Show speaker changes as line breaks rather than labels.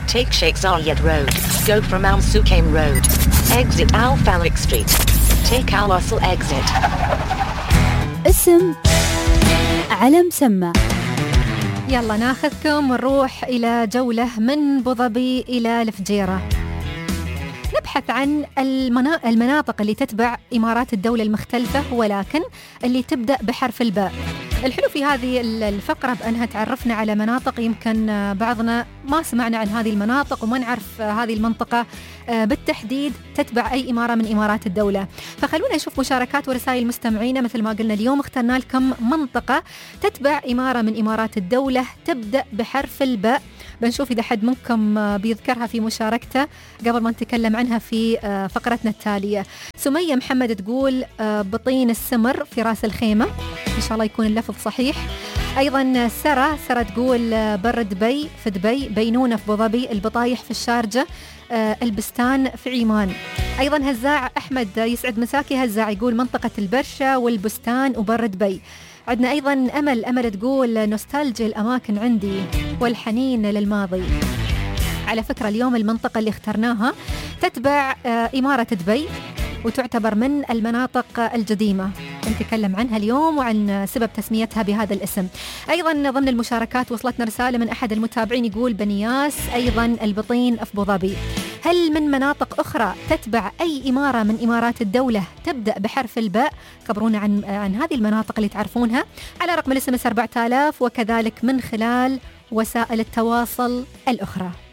Take Sheikh Zayed Road. Go from Al Sukaim Road. Exit Al Falak Street. Take Al Wasl exit.
اسم علم سمع.
يلا ناخذكم ونروح إلى جولة من أبوظبي إلى الفجيرة. نبحث عن المناطق اللي تتبع إمارات الدولة المختلفة ولكن اللي تبدأ بحرف الباء. الحلو في هذه الفقرة بأنها تعرفنا على مناطق يمكن بعضنا ما سمعنا عن هذه المناطق وما نعرف هذه المنطقة بالتحديد تتبع أي إمارة من إمارات الدولة. فخلونا نشوف مشاركات ورسائل مستمعينا. مثل ما قلنا اليوم اخترنا لكم منطقة تتبع إمارة من إمارات الدولة تبدأ بحرف الباء. بنشوف إذا حد منكم بيذكرها في مشاركته قبل ما نتكلم عنها في فقرتنا التالية. سمية محمد تقول بطين السمر في راس الخيمة، إن شاء الله يكون اللفظ صحيح. أيضا سارة تقول بر دبي في دبي، بينونة في أبوظبي، البطايح في الشارجة، البستان في عمان. أيضا هزاع أحمد يسعد مساكي هزاع يقول منطقة البرشة والبستان وبر دبي. عندنا أيضا أمل تقول نوستالجيا الأماكن عندي والحنين للماضي. على فكرة اليوم المنطقة اللي اخترناها تتبع إمارة دبي وتعتبر من المناطق القديمة، نتكلم عنها اليوم وعن سبب تسميتها بهذا الاسم. أيضا ضمن المشاركات وصلتنا رسالة من أحد المتابعين يقول بنياس، أيضا البطين في أبوظبي. هل من مناطق أخرى تتبع أي إمارة من إمارات الدولة تبدأ بحرف الباء؟ خبرونا عن هذه المناطق اللي تعرفونها على رقم الSMS 4000 وكذلك من خلال وسائل التواصل الأخرى.